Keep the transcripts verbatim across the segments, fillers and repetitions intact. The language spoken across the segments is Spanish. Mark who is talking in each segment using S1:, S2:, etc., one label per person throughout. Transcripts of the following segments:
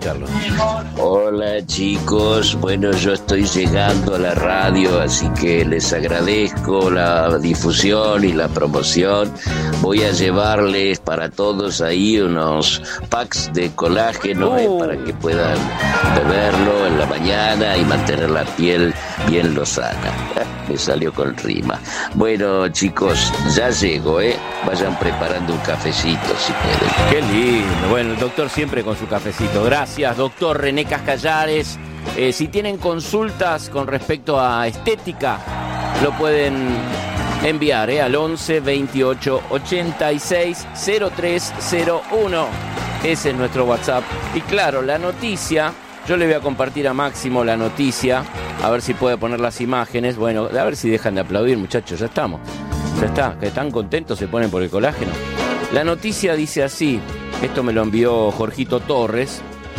S1: escucharlo.
S2: Hola chicos, bueno, yo estoy llegando a la radio, así que les agradezco la difusión y la promoción. Voy a llevarles para todos ahí unos packs de colágeno
S1: uh.
S2: eh, para que puedan beberlo en la mañana y mantener la piel bien lozana. Me salió con rima. Bueno chicos, ya llego, ¿eh? Vayan preparando un cafecito si pueden.
S1: Qué lindo. Bueno, el doctor siempre con su cafecito. Gracias, doctor René Cascallares. Eh, si tienen consultas con respecto a estética, lo pueden enviar eh, al once veintiocho ochenta y seis cero tres cero uno. Ese es nuestro WhatsApp. Y claro, la noticia, yo le voy a compartir a Máximo la noticia, a ver si puede poner las imágenes. Bueno, a ver si dejan de aplaudir, muchachos, ya estamos. Ya está, que están contentos se ponen por el colágeno. La noticia dice así, esto me lo envió Jorgito Torres.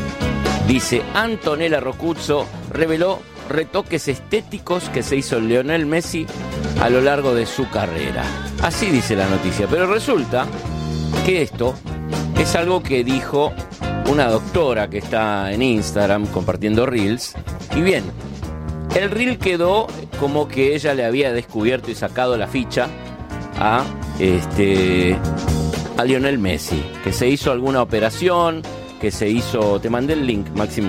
S1: Dice, Antonella Roccuzzo reveló retoques estéticos que se hizo Lionel Messi a lo largo de su carrera. Así dice la noticia, pero resulta que esto es algo que dijo una doctora que está en Instagram compartiendo reels. Y bien, el reel quedó como que ella le había descubierto y sacado la ficha a este a Lionel Messi, que se hizo alguna operación, que se hizo, te mandé el link, Máximo.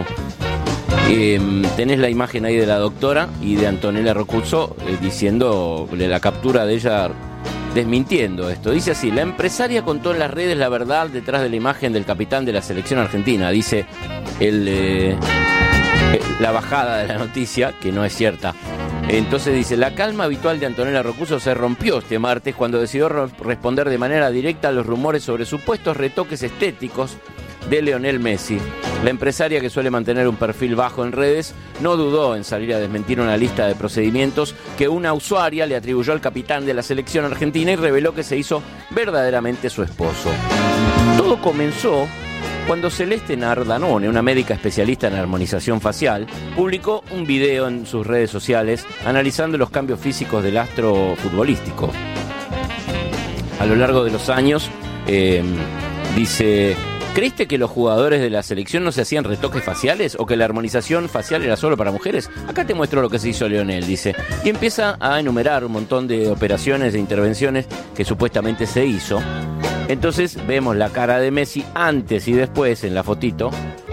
S1: Eh, tenés la imagen ahí de la doctora y de Antonella Roccuzzo eh, diciendo la captura de ella desmintiendo esto. Dice así, la empresaria contó en las redes la verdad detrás de la imagen del capitán de la selección argentina. Dice el, eh, la bajada de la noticia, que no es cierta. Entonces dice, la calma habitual de Antonella Roccuzzo se rompió este martes cuando decidió re- responder de manera directa a los rumores sobre supuestos retoques estéticos de Lionel Messi. La empresaria, que suele mantener un perfil bajo en redes, no dudó en salir a desmentir una lista de procedimientos que una usuaria le atribuyó al capitán de la selección argentina y reveló que se hizo verdaderamente su esposo. Todo comenzó cuando Celeste Nardanone, una médica especialista en armonización facial, publicó un video en sus redes sociales analizando los cambios físicos del astro futbolístico. A lo largo de los años, eh, dice... ¿Creíste que los jugadores de la selección no se hacían retoques faciales o que la armonización facial era solo para mujeres? Acá te muestro lo que se hizo Lionel, dice. Y empieza a enumerar un montón de operaciones e intervenciones que supuestamente se hizo. Entonces vemos la cara de Messi antes y después en la fotito.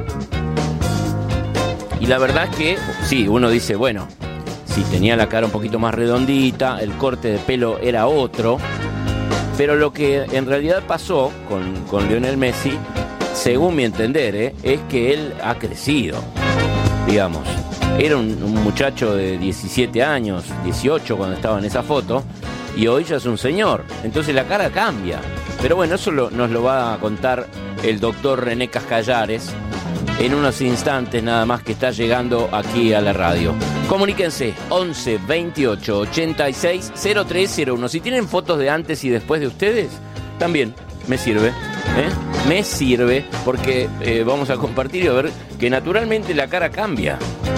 S1: Y la verdad es que, sí, uno dice, bueno, si tenía la cara un poquito más redondita, el corte de pelo era otro. Pero lo que en realidad pasó con, con Lionel Messi, según mi entender, ¿eh? es que él ha crecido, digamos. Era un, un muchacho de diecisiete años, dieciocho cuando estaba en esa foto, y hoy ya es un señor. Entonces la cara cambia. Pero bueno, eso lo, nos lo va a contar el doctor René Cascallares en unos instantes nada más, que está llegando aquí a la radio. Comuníquense, once veintiocho ochenta y seis cero tres cero uno. Si tienen fotos de antes y después de ustedes, también me sirve, ¿eh? Me sirve porque eh, vamos a compartir y a ver que naturalmente la cara cambia.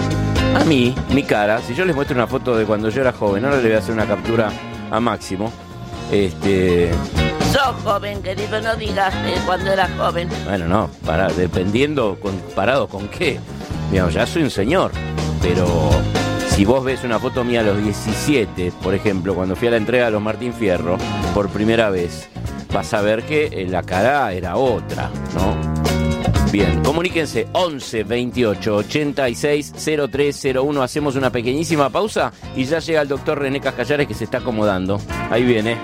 S1: A mí, mi cara, si yo les muestro una foto de cuando yo era joven, ahora le voy a hacer una captura a Máximo. Este...
S3: Sos joven, querido, no digas eh, cuando eras joven.
S1: Bueno, no, para, dependiendo, comparado con qué. Digamos, ya soy un señor, pero si vos ves una foto mía a los diecisiete, por ejemplo, cuando fui a la entrega de los Martín Fierro, por primera vez, vas a ver que eh, la cara era otra, ¿no? Bien, comuníquense, once veintiocho ochenta y seis cero tres cero uno. Hacemos una pequeñísima pausa y ya llega el doctor René Cascallares, que se está acomodando. Ahí viene.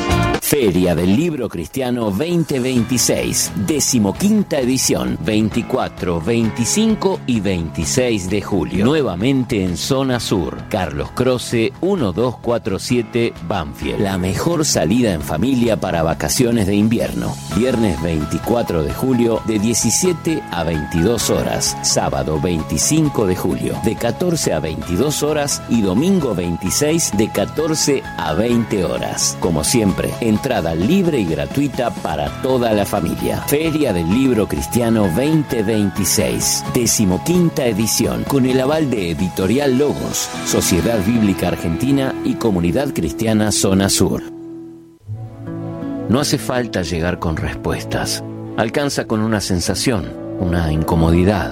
S4: Feria del Libro Cristiano veinte veintiséis, decimoquinta edición, veinticuatro, veinticinco y veintiséis de julio. Nuevamente en Zona Sur, Carlos Croce doce cuarenta y siete, Banfield. La mejor salida en familia para vacaciones de invierno. Viernes veinticuatro de julio de diecisiete a veintidós horas. Sábado veinticinco de julio de catorce a veintidós horas y domingo veintiséis de catorce a veinte horas. Como siempre, en entrada libre y gratuita para toda la familia. Feria del Libro Cristiano veinte veintiséis, decimoquinta edición, con el aval de Editorial Logos, Sociedad Bíblica Argentina y Comunidad Cristiana Zona Sur. No hace falta llegar con respuestas. Alcanza con una sensación, una incomodidad.